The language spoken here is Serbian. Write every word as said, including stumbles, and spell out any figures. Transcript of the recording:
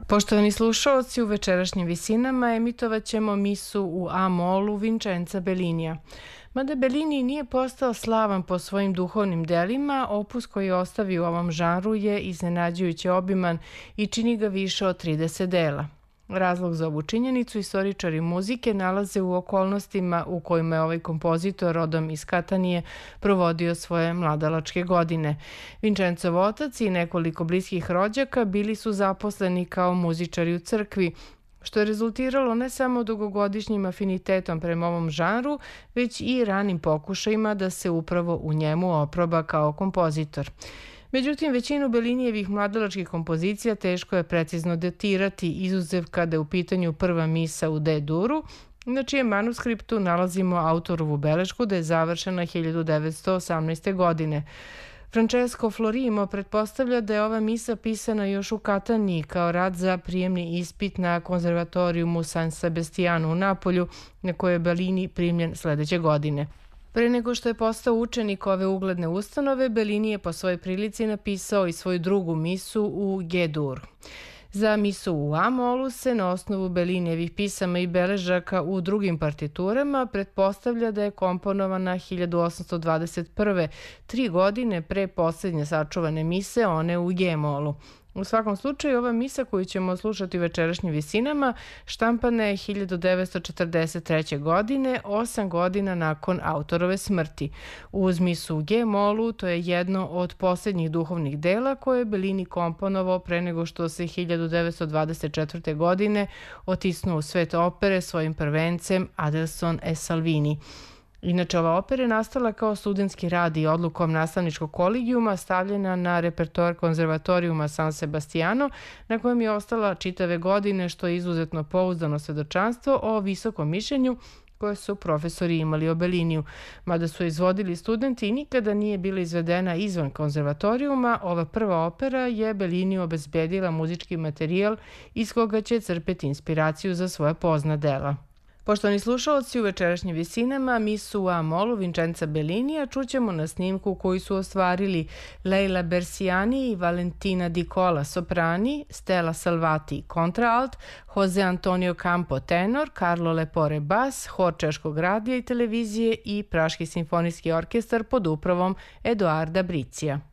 Poštovani slušaoci, u večerašnjim visinama emitovat ćemo misu u A-molu Vincenza Bellinija. Mada Bellini nije postao slavan po svojim duhovnim delima, opus koji je ostavio u ovom žanru je iznenađujuće obiman i čini ga više od trideset dela. Razlog za ovu činjenicu istoričari muzike nalaze u okolnostima u kojima je ovaj kompozitor rodom iz Katanije provodio svoje mladalačke godine. Vincenzov otac i nekoliko bliskih rođaka bili su zaposleni kao muzičari u crkvi, što je rezultiralo ne samo dugogodišnjim afinitetom prema ovom žanru, već i ranim pokušajima da se upravo u njemu oproba kao kompozitor. Međutim, većinu Bellinijevih mladalačkih kompozicija teško je precizno datirati, izuzev kada je u pitanju prva misa u D-duru, na čijem manuskriptu nalazimo autorovu belešku da je završena hiljadu devetsto osamnaeste. godine. Francesco Florimo pretpostavlja da je ova misa pisana još u Kataniji kao rad za prijemni ispit na konzervatorijumu San Sebastianu u Napolju, na koje je Bellini primljen sledeće godine. Pre nego što je postao učenik ove ugledne ustanove, Bellini je po svojoj prilici napisao i svoju drugu misu u G-duru. Za misu u A-molu se na osnovu Bellinijevih pisama i beležaka u drugim partiturama pretpostavlja da je komponovana hiljadu osamsto dvadeset prve. tri godine pre poslednje sačuvane mise, one u G-molu. U svakom slučaju, ova misa koju ćemo slušati u večerašnjim visinama štampana je hiljadu devetsto četrdeset treće. godine, osam godina nakon autorove smrti. Uz misu u G-molu to je jedno od posljednjih duhovnih dela koje je Bellini komponovao pre nego što se hiljadu devetsto dvadeset četvrte. godine otisnuo u svet opere svojim prvencem Adelson e Salvini. Inače, ova opera je nastala kao studentski rad i odlukom nastavničkog kolegijuma stavljena na repertoar konzervatorijuma San Sebastiano, na kojem je ostala čitave godine, što je izuzetno pouzdano svedočanstvo o visokom mišljenju koje su profesori imali o Belliniju. Mada su izvodili studenti i nikada nije bila izvedena izvan konzervatorijuma, ova prva opera je Belliniju obezbedila muzički materijal iz koga će crpeti inspiraciju za svoja pozna dela. Poštovani slušalci, u večerašnjim visinama misu u A-molu Vincenza Bellinija čućemo na snimku koji su ostvarili Leila Bersiani i Valentina Di Cola soprani, Stella Salvati kontraalt, Jose Antonio Campo tenor, Carlo Lepore bas, hor Češkog radija i televizije i Praški simfonijski orkestar pod upravom Eduarda Bricija.